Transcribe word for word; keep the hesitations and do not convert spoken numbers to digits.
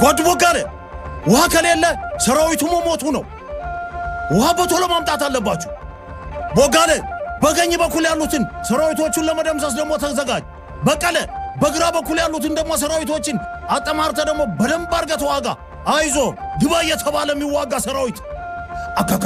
ጓድ ቦጋለ ውሃ ከሌለ ሰራዊቱ ሞሞቱ ነው ውሃ በቶሎ ማምጣት አለባችሁ ቦጋለ በቀኝ በኩል ያሉትን ሰራዊቶቹን ለመደምሰስ ደግሞ ተዘጋጅ በቀለ በግራ በኩል ያሉትን ደግሞ ሰራዊቶችን አጠማርተ ደግሞ በደንብ አርገህ ተዋጋ አይዞ ግባ የተባለ የሚዋጋ ሰራዊት